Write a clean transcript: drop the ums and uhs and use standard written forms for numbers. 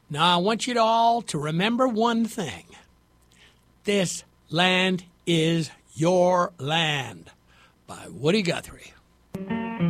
Now, I want you all to remember one thing. This land is your land. By Woody Guthrie.